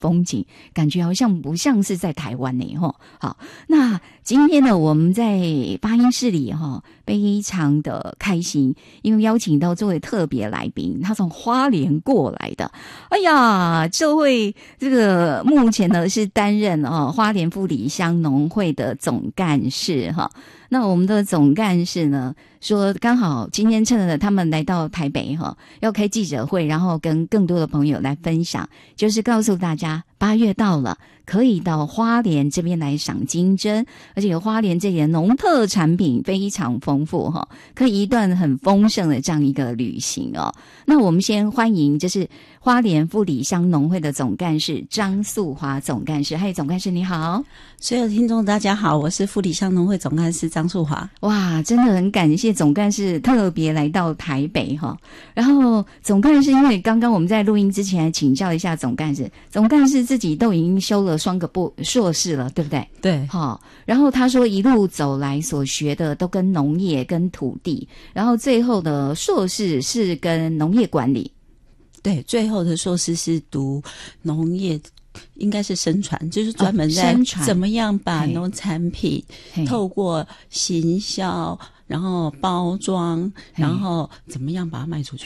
风景，感觉好像不像是在台湾呢齁。好，那今天呢，我们在发音室里非常的开心，因为邀请到这位特别来宾，他从花莲过来的。哎呀，这位这个目前呢是担任花莲富里乡农会的总干事哈。那我们的总干事呢说，刚好今天趁着他们来到台北要开记者会，然后跟更多的朋友来分享，就是告诉大家8月到了，可以到花莲这边来赏金针，而且花莲这里的农特产品非常丰富可以一段很丰盛的这样一个旅行哦。那我们先欢迎就是花莲富里乡农会的总干事张素华总干事。嗨，总干事你好。 所有听众大家好，我是富里乡农会总干事张素华。 哇，真的很感谢总干事特别来到台北然后总干事因为刚刚我们在录音之前还请教一下总干事自己都已经修了双个硕士了，对不对？ 对。 然后他说一路走来所学的都跟农业跟土地，然后最后的硕士是跟农业管理。 对，最后的硕士是读农业，应该是生传，就是专门在怎么样把农产品透过行销，然后包装，然后怎么样把它卖出去。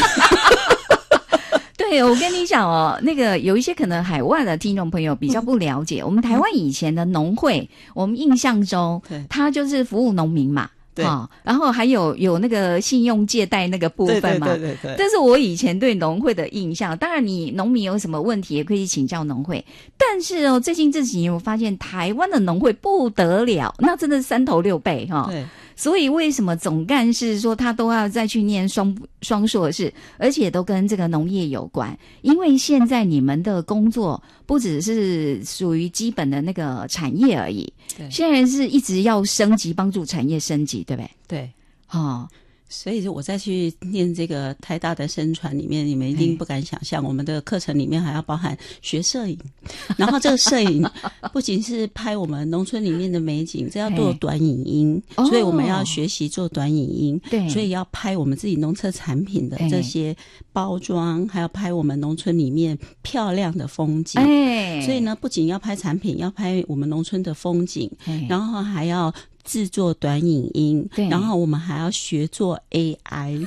对，我跟你讲那个有一些可能海外的听众朋友比较不了解，我们台湾以前的农会，我们印象中它就是服务农民嘛。对，然后还有那个信用借贷那个部分嘛。对。但是我以前对农会的印象，当然你农民有什么问题也可以请教农会，但是最近这几年我发现台湾的农会不得了，那真的是3头6臂对。所以为什么总干事说他都要再去念双硕士，而且都跟这个农业有关？因为现在你们的工作不只是属于基本的那个产业而已，现在是一直要升级，帮助产业升级，对不对？ 对。所以我再去念这个台大的生传里面，你们一定不敢想象，我们的课程里面还要包含学摄影，然后这个摄影不仅是拍我们农村里面的美景，这要做短影音，所以我们要学习做短影音，对，所以要拍我们自己农特产品的这些包装，还要拍我们农村里面漂亮的风景，所以呢，不仅要拍产品，要拍我们农村的风景，然后还要制作短影音，然后我们还要学做 AI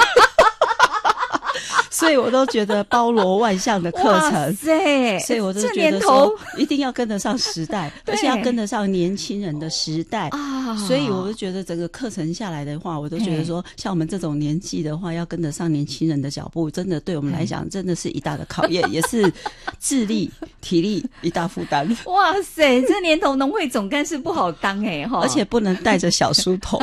所以我都觉得包罗万象的课程，所以我就觉得说一定要跟得上时代，而且要跟得上年轻人的时代所以我就觉得整个课程下来的话，我都觉得说像我们这种年纪的话，要跟得上年轻人的脚步，真的对我们来讲真的是一大的考验，也是智力体力一大负担。 哇塞，这年头农会总干事不好当而且不能带着小书童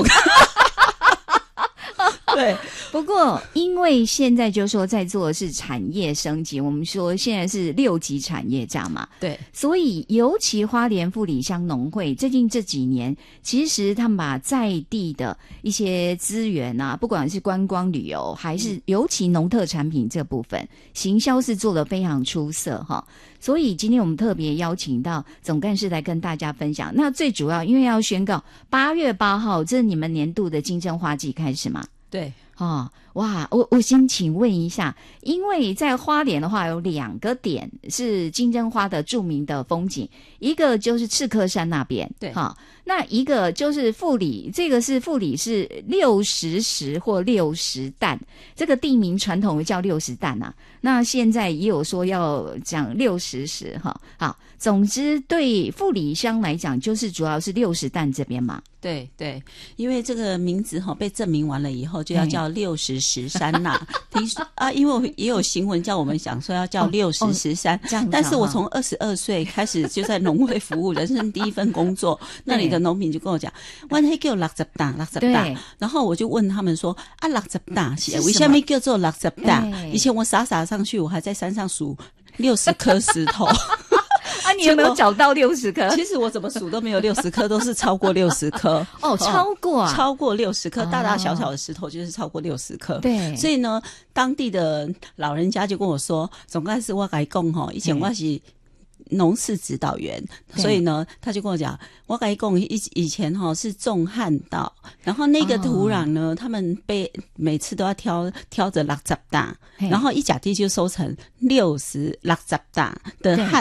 对， 不过因为现在就说在做的是产业升级，我们说现在是6级产业这样嘛， 对， 所以尤其花莲富里乡农会最近这几年，其实他们把在地的一些资源不管是观光旅游还是尤其农特产品这部分行销是做得非常出色所以今天我们特别邀请到总干事来跟大家分享。那最主要因为要宣告8月8号这是你们年度的金针花季开始嘛， 对哇，我先请问一下，因为在花莲的话有2个点是金针花的著名的风景，一个就是赤科山那边， 对， 那一个就是富里，这个是富里是60石或60担，这个地名传统叫60担那现在也有说要讲60石好，总之对富里乡来讲，就是主要是60担这边嘛。 对，因为这个名字被证明完了以后，就要叫60石山听说因为也有新闻叫我们想说要叫60石山，但是我从22岁开始就在农会服务，人生第一份工作，那里的农民就跟我讲，我那叫60担，60担，然后我就问他们说60担为什么叫做60担？以前我傻上去，我还在山上数60颗石头你有没有找到60颗？ 其实我怎么数都没有60颗，都是超过60颗超过 60颗，大大小小的石头就是超过60颗。 对， 所以呢，当地的老人家就跟我说，总干事我跟你讲以前我是农事指导员，所以呢，他就跟我讲，我跟你讲，以前是种旱稻，然后那个土壤呢，他们每次都要挑着60担，然后一甲地就收成60大的旱